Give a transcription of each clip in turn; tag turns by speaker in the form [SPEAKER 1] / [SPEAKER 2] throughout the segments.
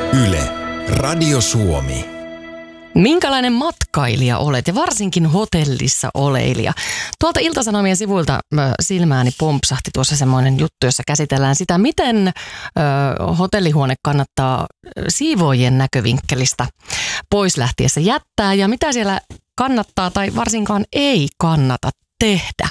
[SPEAKER 1] Yle, Radio Suomi.
[SPEAKER 2] Minkälainen matkailija olet ja varsinkin hotellissa oleilija? Tuolta Ilta-Sanomien sivuilta silmääni pompsahti tuossa semmoinen juttu, jossa käsitellään sitä, miten hotellihuone kannattaa siivoojien näkövinkkelistä pois lähtiessä jättää ja mitä siellä kannattaa tai varsinkaan ei kannata tehdä.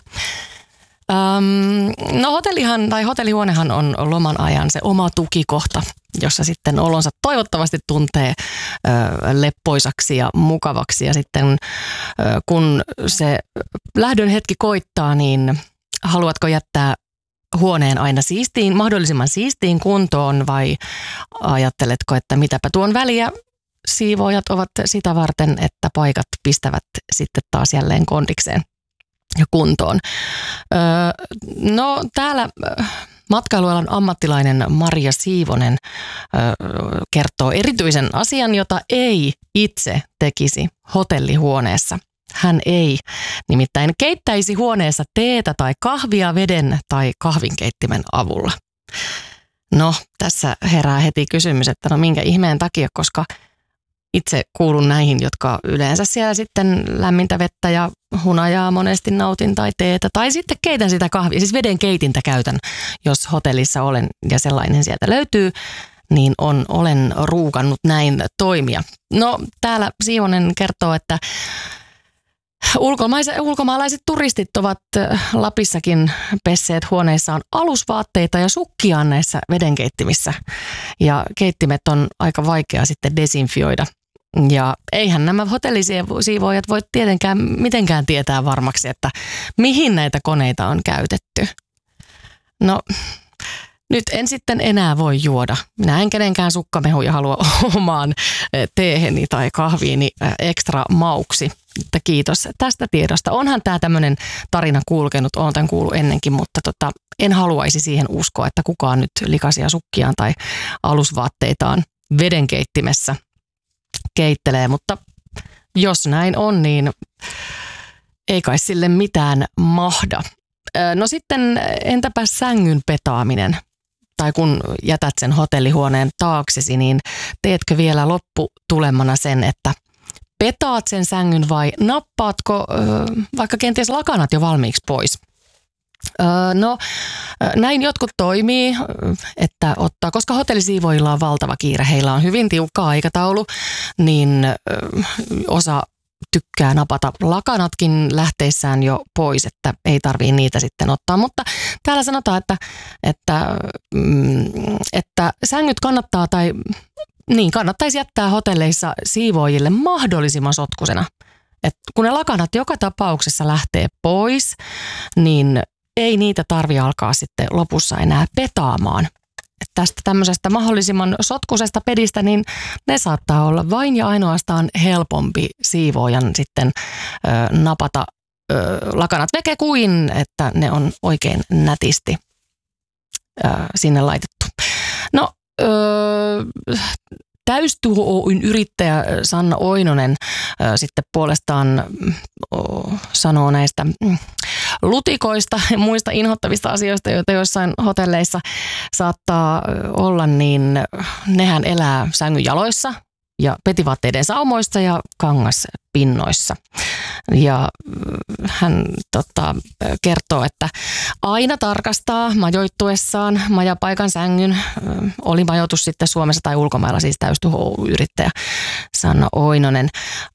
[SPEAKER 2] No hotellihuonehan on loman ajan se oma tukikohta, jossa sitten olonsa toivottavasti tuntee leppoisaksi ja mukavaksi. Ja sitten kun se lähdön hetki koittaa, niin haluatko jättää huoneen aina mahdollisimman siistiin kuntoon vai ajatteletko, että mitäpä tuon väliä? Siivoojat ovat sitä varten, että paikat pistävät sitten taas jälleen kondikseen ja kuntoon. No täällä matkailualan ammattilainen Maria Siivonen kertoo erityisen asian, jota ei itse tekisi hotellihuoneessa. Hän ei nimittäin keittäisi huoneessa teetä tai kahvia veden tai kahvinkeittimen avulla. No tässä herää heti kysymys, että no minkä ihmeen takia, koska itse kuulun näihin, jotka yleensä siellä sitten lämmintä vettä ja hunajaa monesti nautin tai teetä. Tai sitten keitän sitä kahvia, siis veden keitintä käytän, jos hotellissa olen ja sellainen sieltä löytyy, niin olen ruukannut näin toimia. No täällä Siivonen kertoo, että ulkomaalaiset turistit ovat Lapissakin pesseet huoneissaan alusvaatteita ja sukkiaan näissä vedenkeittimissä. Ja keittimet on aika vaikea sitten desinfioida. Ja eihän nämä hotellisiivoojat voi tietenkään mitenkään tietää varmaksi, että mihin näitä koneita on käytetty. No nyt en sitten enää voi juoda. Minä en kenenkään sukkamehuja halua omaan teeheni tai kahviini ekstra mauksi. Että kiitos tästä tiedosta. Onhan tämä tämmöinen tarina kulkenut, olen tämän kuullut ennenkin, mutta en haluaisi siihen uskoa, että kukaan nyt likaisia sukkiaan tai alusvaatteitaan vedenkeittimessä keittelee. Mutta jos näin on, niin ei kai sille mitään mahda. No sitten entäpä sängyn petaaminen? Tai kun jätät sen hotellihuoneen taaksesi, niin teetkö vielä lopputulemana sen, että petaat sen sängyn vai nappaatko vaikka kenties lakanat jo valmiiksi pois? No näin jotkut toimii, että koska hotellisiivoilla on valtava kiire, heillä on hyvin tiukka aikataulu, niin osa tykkää napata lakanatkin lähteissään jo pois, että ei tarvitse niitä sitten ottaa. Mutta täällä sanotaan, että sängyt kannattaisi jättää hotelleissa siivoojille mahdollisimman sotkusena. Et kun ne lakanat joka tapauksessa lähtee pois, niin ei niitä tarvitse alkaa sitten lopussa enää petaamaan. Et tästä tämmöisestä mahdollisimman sotkusesta pedistä, niin ne saattaa olla vain ja ainoastaan helpompi siivoojan sitten napata lakanat veke kuin, että ne on oikein nätisti sinne laitettu. No, Täystuho Oyn yrittäjä Sanna Oinonen sitten puolestaan sanoo näistä lutikoista ja muista inhottavista asioista, joita joissain hotelleissa saattaa olla, niin nehän elää sängyn jaloissa ja petivaatteiden saumoissa ja kangaspinnoissa. Ja hän kertoo, että aina tarkastaa majoittuessaan majapaikan sängyn, oli majoitus sitten Suomessa tai ulkomailla, siis täystuho-yrittäjä Sanna Oinonen.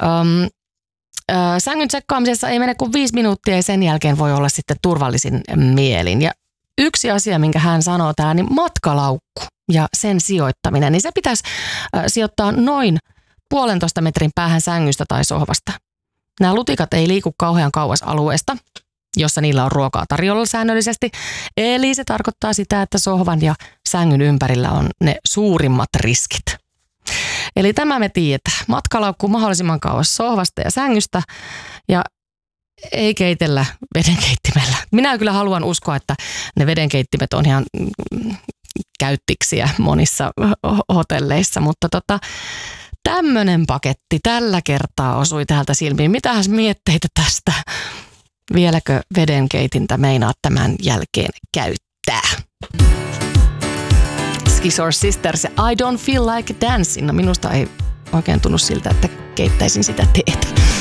[SPEAKER 2] Sängyn tsekkaamisessa ei mene kuin 5 minuuttia ja sen jälkeen voi olla sitten turvallisin mielin. Ja yksi asia, minkä hän sanoo täällä, niin matkalaukku ja sen sijoittaminen, niin se pitäisi sijoittaa noin 1,5 metrin päähän sängystä tai sohvasta. Nämä lutikat ei liiku kauhean kauas alueesta, jossa niillä on ruokaa tarjolla säännöllisesti. Eli se tarkoittaa sitä, että sohvan ja sängyn ympärillä on ne suurimmat riskit. Eli tämä me tiedetään. Matkalaukku mahdollisimman kauas sohvasta ja sängystä ja ei keitellä vedenkeittimellä. Minä kyllä haluan uskoa, että ne vedenkeittimet on ihan käyttiksiä monissa hotelleissa, mutta tämmöinen paketti tällä kertaa osui täältä silmiin. Mitähän mietteitä tästä? Vieläkö vedenkeitintä meinaa tämän jälkeen käyttää? Skizor Sisters, I don't feel like dancing. No minusta ei oikein tunnu siltä, että keittäisin sitä teetä.